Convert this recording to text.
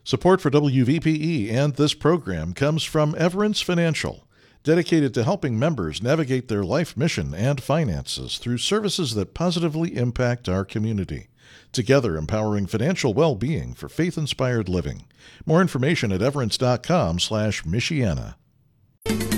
Support for WVPE and this program comes from Everence Financial, dedicated to helping members navigate their life mission and finances through services that positively impact our community. Together, empowering financial well-being for faith-inspired living. More information at everence.com/Michiana.